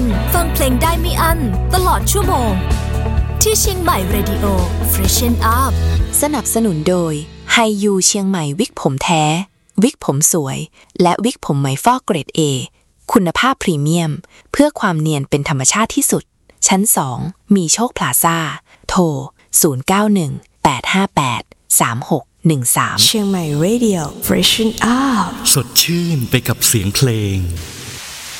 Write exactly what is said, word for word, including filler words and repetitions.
วันฟังเพลงได้ไม่อั้นตลอดชั่วโมงที่เชียงใหม่ Radio Freshen Up สนับสนุนโดยไฮยูเชียงใหม่วิกผมแท้วิกผมสวยและวิกผมไหมฟอกเกรด A คุณภาพพรีเมียมเพื่อความเนียนเป็นธรรมชาติที่สุดชั้นสองมีโชคพลาซ่าโทรศูนย์ เก้า หนึ่ง แปด ห้า แปด สาม หก หนึ่ง สามเชียงใหม่ Radio Freshen Up สดชื่นไปกับเสียงเพลง